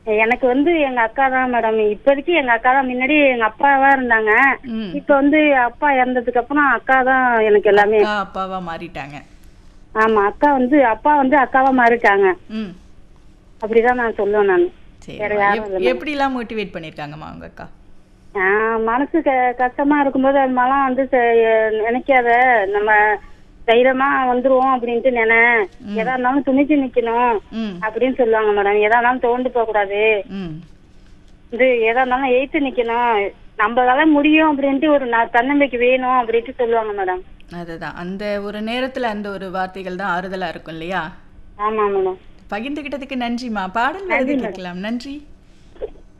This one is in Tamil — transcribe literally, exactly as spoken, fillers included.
எனக்கு வந்து எங்க அக்கா தான் மேடம். இப்போதைக்கு எங்க அக்கா தான். முன்னாடி எங்க அப்பாவா இருந்தாங்க. ம். இப்ப வந்து அப்பா இறந்ததுக்கு அப்புறம் அக்கா தான் எனக்கு எல்லாமே. அக்கா அப்பாவா மாறிட்டாங்க. ஆமா, அக்கா வந்து அப்பா வந்து அக்காவா மாறிட்டாங்க. ம். அப்படிதான் நான் சொல்லுவேன் நான். வேற சரிம்மா. யாரும் எப் இல்லை மேடம். எப்படிலாம் மோட்டிவேட் பண்ணியிருக்காங்கம்மா உங்க அக்கா? ஆஹ் மனசு க கஷ்டமா இருக்கும்போது அது மாதிரிலாம் வந்து செ- நினைக்காத, நம்ம தைரியமா வந்துருவோம் அப்படின்ட்டு நினை. எதா இருந்தாலும் துணிச்சு நிக்கணும் ம். அப்படின்னு சொல்லுவாங்க மேடம். எதா இருந்தாலும் தோண்டு போக கூடாது. ம். இது எதா இருந்தாலும் எய்த்து நிக்கணும், நம்மளால முடியும் அப்படின்ட்டு ஒரு ந- தன்னம்பிக்கை வேணும் அப்படின்ட்டு சொல்லுவாங்க மேடம். அதுதான். அந்த ஒரு நேரத்துல அந்த ஒரு வார்த்தைகள் தான் ஆறுதலா இருக்கும் இல்லையா? ஆமா மேடம். பகிர்ந்துகிட்டதுக்கு நன்றிம்மா. பாடல் நன்றி வருது மேடம். கேட்கலாம். நன்றி.